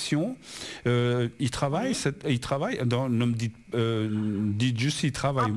association. Il travaille dans, ne me dites juste, il travaille.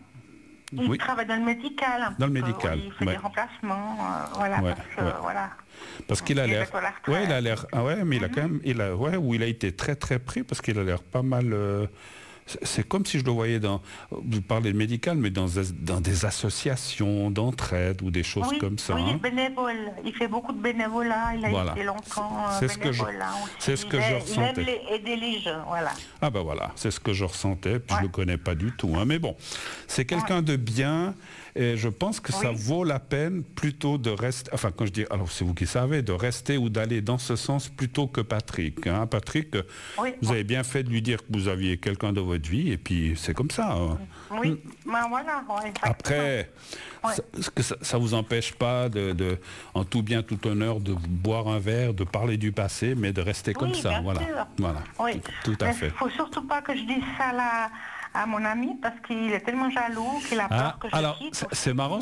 Il travaille dans le médical. Dans le médical. Il fait des remplacements, voilà. Voilà. Parce qu'il a l'air. Ouais, il a l'air. Ouais, mais il a quand même. Il a été très très pris parce qu'il a l'air pas mal. C'est comme si je le voyais vous parlez de médical, mais dans des associations d'entraide ou des choses comme ça. Oui, bénévole. Il fait beaucoup de bénévolat. Il a été longtemps bénévole. C'est ce que je ressentais. Il aime aider les gens, voilà. Ah ben voilà, c'est ce que je ressentais, puis je le connais pas du tout. Hein. Mais bon, c'est quelqu'un de bien, et je pense que ça vaut la peine plutôt de rester, enfin quand je dis, alors c'est vous qui savez, de rester ou d'aller dans ce sens plutôt que Patrick. Hein. Patrick, vous avez bien fait de lui dire que vous aviez quelqu'un de votre vie, et puis c'est comme ça. Hein. Oui, ben voilà. Après, ça vous empêche pas en tout bien, tout honneur, de boire un verre, de parler du passé, mais de rester comme ça. Voilà. Sûr. Voilà. Oui. Tout à fait. Il faut surtout pas que je dise ça là à mon ami parce qu'il est tellement jaloux qu'il a peur que je quitte. C'est marrant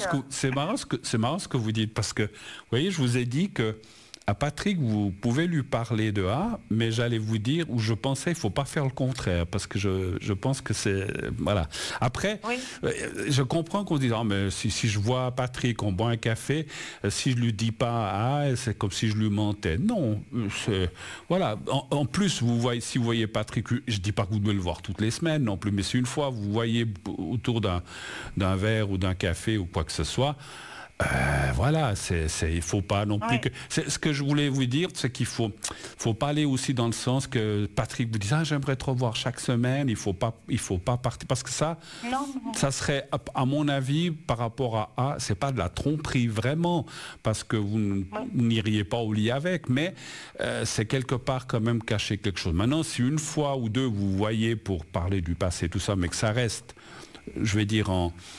ce que vous dites parce que, vous voyez, je vous ai dit que à Patrick, vous pouvez lui parler de A, mais j'allais vous dire, ou je pensais, il ne faut pas faire le contraire, parce que je pense que c'est... Voilà. Après, je comprends qu'on dise, mais si je vois Patrick, on boit un café, si je ne lui dis pas A, c'est comme si je lui mentais. Non, voilà. En plus, si vous voyez Patrick, je ne dis pas que vous devez le voir toutes les semaines non plus, mais si une fois vous voyez autour d'un verre ou d'un café ou quoi que ce soit, voilà, il faut pas non plus que... Ce que je voulais vous dire, c'est qu'il faut pas aller aussi dans le sens que Patrick vous dise j'aimerais te revoir chaque semaine. Il faut pas partir parce que ça serait, à mon avis, par rapport à c'est pas de la tromperie vraiment, parce que vous n'iriez pas au lit avec, mais c'est quelque part quand même cacher quelque chose. Maintenant, si une fois ou deux vous voyez pour parler du passé, tout ça, mais que ça reste, je vais dire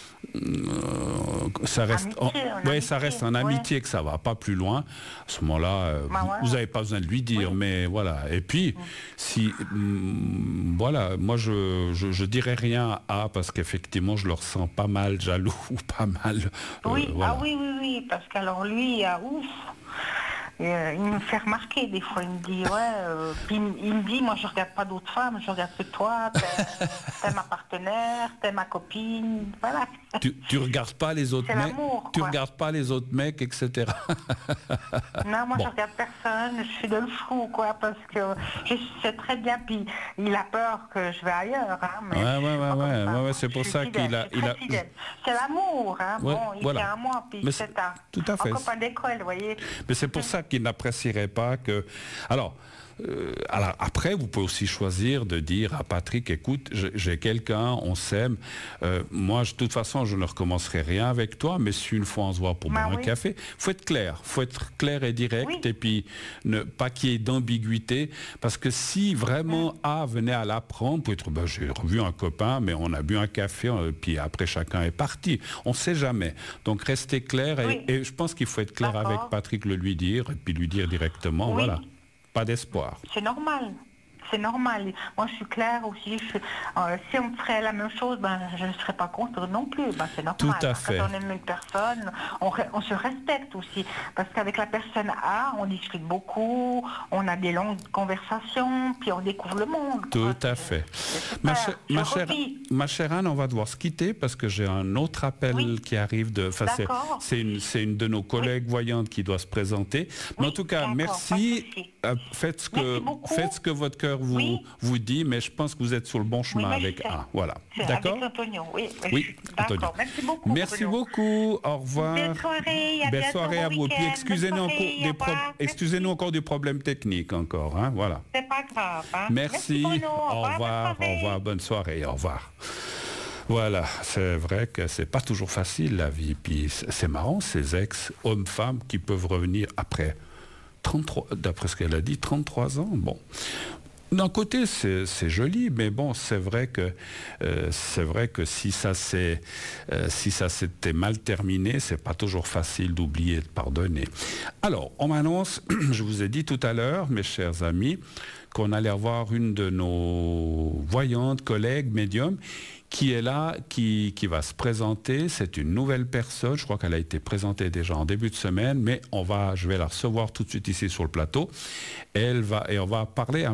ça reste en amitié, que ça va pas plus loin. À ce moment-là, vous n'avez pas besoin de lui dire, mais voilà. Et puis, voilà, moi je dirais rien à parce qu'effectivement je le ressens pas mal jaloux ou pas mal. Voilà. Oui, parce qu'alors lui, ouf. Il me fait remarquer des fois, il me dit puis il me dit moi je regarde pas d'autres femmes, je regarde que toi, t'es ma partenaire, t'es ma copine, voilà. Tu regardes pas les autres mecs, tu regardes pas les autres mecs, etc. Non, moi je regarde personne, je suis dans le flou parce que je sais très bien, puis il a peur que je vais ailleurs. Ouais, c'est pour ça qu'il a. C'est l'amour, il vient à moi, puis c'est tout à fait. Un copain d'école, vous voyez. Mais c'est pour ça qu'il n'apprécierait pas que... Alors après, vous pouvez aussi choisir de dire à Patrick, écoute, j'ai quelqu'un, on s'aime, moi, de toute façon, je ne recommencerai rien avec toi, mais si une fois on se voit pour boire un café, faut être clair et direct, et puis pas qu'il y ait d'ambiguïté, parce que si vraiment A venait à l'apprendre, peut être, j'ai revu un copain, mais on a bu un café, puis après chacun est parti. On ne sait jamais. Donc restez clair, et je pense qu'il faut être clair avec Patrick, le lui dire, et puis lui dire directement, voilà. Pas d'espoir. C'est normal. C'est normal. Moi, je suis claire aussi. Si on ferait la même chose, je ne serais pas contre non plus. C'est normal. Tout à fait. Quand on aime une personne, on se respecte aussi. Parce qu'avec la personne A, on discute beaucoup, on a des longues conversations, puis on découvre le monde. Tout à fait. Ma chère Anne, on va devoir se quitter parce que j'ai un autre appel qui arrive. C'est une de nos collègues voyantes qui doit se présenter. Mais en tout cas, merci. Faites ce que votre cœur vous dit, mais je pense que vous êtes sur le bon chemin avec A. Voilà. D'accord. Avec Antonio, oui. Antonio. Merci beaucoup. Merci beaucoup. Au revoir. Belle soirée à vous. Et puis excusez-nous encore des problèmes techniques encore. Voilà. C'est pas grave. Merci. Au revoir. Bonne soirée. Au revoir. Voilà, c'est vrai que c'est pas toujours facile la vie. Puis c'est marrant, ces ex-hommes-femmes qui peuvent revenir après 33, d'après ce qu'elle a dit, 33 ans. Bon. D'un côté, c'est joli, mais bon, c'est vrai que si ça s'était mal terminé, c'est pas toujours facile d'oublier et de pardonner. Alors, on m'annonce, je vous ai dit tout à l'heure, mes chers amis, qu'on allait avoir une de nos voyantes collègues médiums qui est là, qui va se présenter. C'est une nouvelle personne. Je crois qu'elle a été présentée déjà en début de semaine, mais je vais la recevoir tout de suite ici sur le plateau. Et on va parler